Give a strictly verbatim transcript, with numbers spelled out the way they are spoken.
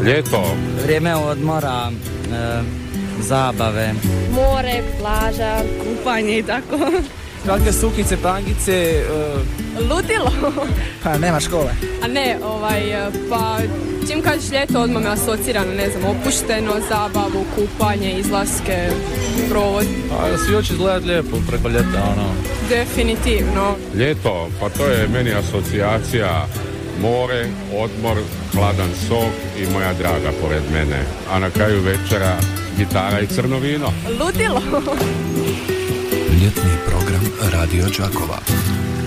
Ljeto. Vrijeme odmora, e, zabave. More, plaža, kupanje i tako. Kratke suknjice, tangice. Uh... Ludilo. Pa nema škole. A ne, ovaj, pa čim kažeš ljeto odmah me asocira na, ne znam, opušteno, zabavu, kupanje, izlaske, provod. A svi hoće izgledati lijepo preko ljeta, ono. Definitivno. Ljeto, pa to je meni asocijacija more, odmor, hladan sok i moja draga pored mene. A na kraju večera gitara i crno vino. Ludilo. Ljetni program Radio Đakova.